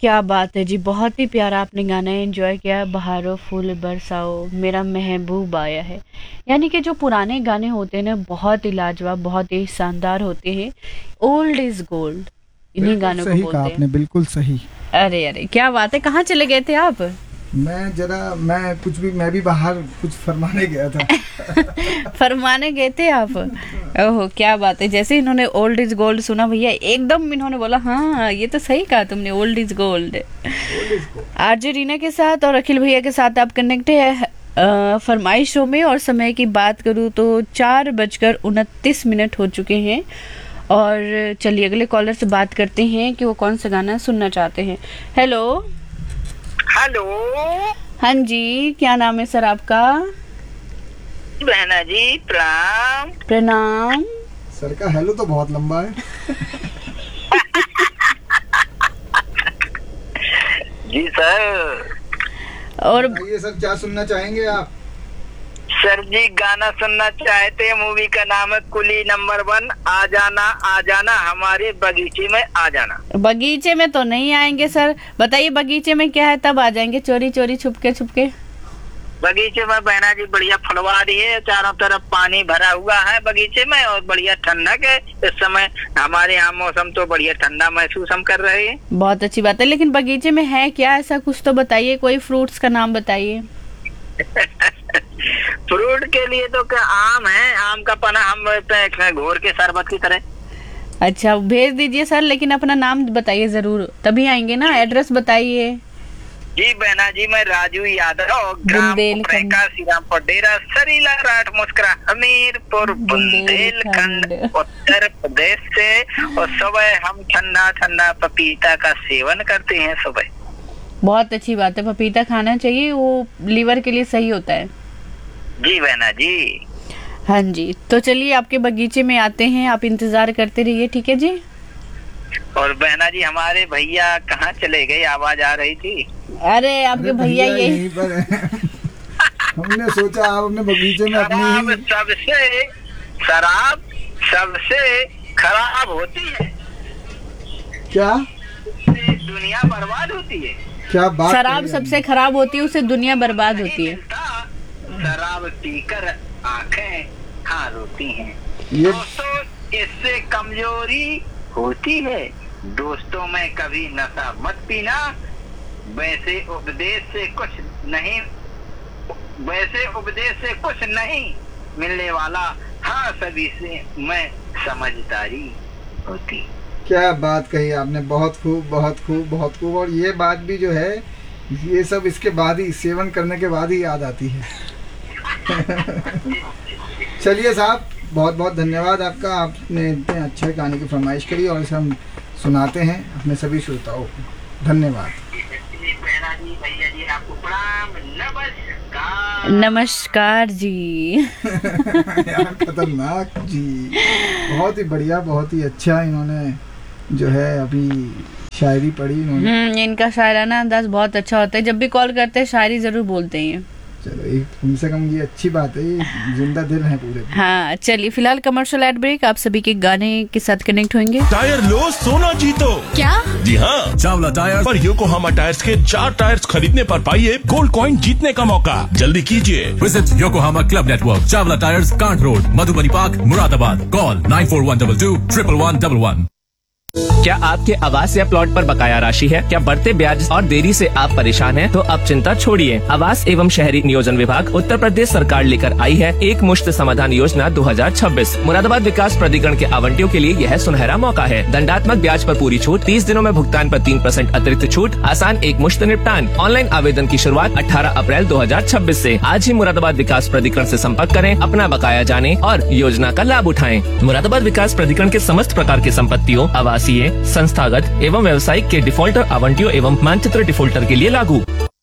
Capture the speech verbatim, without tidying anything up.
क्या बात है जी, बहुत ही प्यारा आपने गाना एंजॉय किया। बहारों फूल बरसाओ मेरा महबूब आया है। यानी कि जो पुराने गाने होते हैं ना, बहुत ही लाजवाब, बहुत ही शानदार होते हैं। ओल्ड इज गोल्ड, इन्हीं गानों को सही बोलते कहा हैं। आपने, बिल्कुल सही। अरे अरे क्या बात है, कहाँ चले गए थे आप? मैं जरा मैं कुछ भी मैं भी बाहर कुछ फरमाने गया था। फरमाने गए थे आप? ओहो क्या बात है। जैसे इन्होंने ओल्ड इज गोल्ड सुना भैया, एकदम इन्होंने बोला हाँ ये तो सही कहा तुमने, old is gold. RJ Reena के साथ और अखिल भैया के साथ आप कनेक्ट है फरमाइश शो में। और समय की बात करूँ तो चार बजकर उनतीस मिनट हो चुके हैं। और चलिए अगले कॉलर से बात करते हैं कि वो कौन सा गाना सुनना चाहते हैं। Hello hello. हाँ जी, क्या नाम है सर आपका? बहना जी प्रणाम। प्रणाम। सर का हेलो तो बहुत लंबा है। जी सर। और ये सर क्या सुनना चाहेंगे आप? सर जी गाना सुनना चाहते हैं, मूवी का नाम है कुली नंबर वन। आ जाना आ जाना हमारे बगीचे में आ जाना। बगीचे में तो नहीं आएंगे सर, बताइए बगीचे में क्या है, तब आ जाएंगे चोरी चोरी छुपके छुपके। बगीचे में बहना जी बढ़िया फुलवारी है, चारों तरफ पानी भरा हुआ है बगीचे में, और बढ़िया ठंडक है इस समय। हमारे यहाँ मौसम तो बढ़िया ठंडा महसूस हम कर रहे हैं। बहुत अच्छी बात है, लेकिन बगीचे में है क्या ऐसा, कुछ तो बताइए, कोई फ्रूट्स का नाम बताइए। फ्रूट के लिए तो क्या आम है, आम का पना हम घोर के शरबत की तरह। अच्छा भेज दीजिए सर, लेकिन अपना नाम बताइए जरूर, तभी आएंगे ना। एड्रेस बताइए। जी बहना जी, मैं राजू यादव, ग्राम का श्रीरामपुर डेरा, सरीला राठ मुस्कुरा, हमीरपुर, बुंदेलखंड, उत्तर प्रदेश से। और सुबह हम ठंडा ठंडा पपीता का सेवन करते हैं सुबह। बहुत अच्छी बात है, पपीता खाना चाहिए, वो लीवर के लिए सही होता है। जी बहना जी। हाँ जी, तो चलिए आपके बगीचे में आते हैं, आप इंतजार करते रहिए, ठीक है जी। और बहना जी हमारे भैया कहाँ चले गए, आवाज आ रही थी। अरे आपके भैया यही पर हमने सोचा आप अपने बगीचे में अपनी ही... सबसे शराब सबसे खराब होती है। क्या दुनिया बर्बाद होती है। क्या बात? शराब सबसे खराब होती है, उससे दुनिया बर्बाद होती है। शराब पीकर आंखें हाँ रोती हैं। ये... दोस्तों इससे कमजोरी होती है। दोस्तों में कभी नशा मत पीना, वैसे उपदेश से कुछ नहीं वैसे उपदेश से कुछ नहीं मिलने वाला। हाँ सभी से मैं समझदारी होती। क्या बात कही आपने, बहुत खूब बहुत खूब बहुत खूब। और ये बात भी जो है, ये सब इसके बाद ही, सेवन करने के बाद ही याद आती है। चलिए साहब, बहुत बहुत धन्यवाद आपका, आपने इतने अच्छे गाने की फरमाइश करी और इसे हम सुनाते हैं अपने सभी श्रोताओं को। धन्यवाद। भैया जी आपको प्रणाम, नमस्कार। नमस्कार जी। यार खतरनाक जी, बहुत ही बढ़िया, बहुत ही अच्छा इन्होंने जो है अभी शायरी पढ़ी इन्होंने। हम्म इनका शायराना अंदाज बहुत अच्छा होता है, जब भी कॉल करते हैं शायरी जरूर बोलते हैं। चलो एक कम से कम ये अच्छी बात है, ये जिंदा दिल है पूरे। हाँ चलिए, फिलहाल कमर्शियल एड ब्रेक, आप सभी के गाने के साथ कनेक्ट होंगे। टायर लो सोना जीतो। क्या? जी हाँ, चावला टायर पर योकोहामा टायर्स के चार टायर्स खरीदने पर पाइए गोल्ड कॉइन जीतने का मौका। जल्दी कीजिए। Visit Yokohama club network, Chawla tyres, can't road, Madhubani park, Moradabad. Call nine four one two to triple one double one. क्या आपके आवास या प्लॉट पर बकाया राशि है? क्या बढ़ते ब्याज और देरी से आप परेशान हैं? तो अब चिंता छोड़िए। आवास एवं शहरी नियोजन विभाग उत्तर प्रदेश सरकार लेकर आई है एक मुश्त समाधान योजना दो हज़ार छब्बीस। मुरादाबाद विकास प्राधिकरण के आवंटियों के लिए यह सुनहरा मौका है। दंडात्मक ब्याज पर पूरी छूट, तीस दिनों में भुगतान पर तीन परसेंट अतिरिक्त छूट, आसान एक मुश्त निपटान। ऑनलाइन आवेदन की शुरुआत अठारह अप्रैल दो हज़ार छब्बीस से। आज ही मुरादाबाद विकास प्राधिकरण से संपर्क करें, अपना बकाया जाने और योजना का लाभ उठाएं। मुरादाबाद विकास प्राधिकरण के समस्त प्रकार की संपत्तियों, आवासीय, संस्थागत एवं व्यवसायिक के डिफॉल्टर आवंटियों एवं मानचित्र डिफॉल्टर के लिए लागू।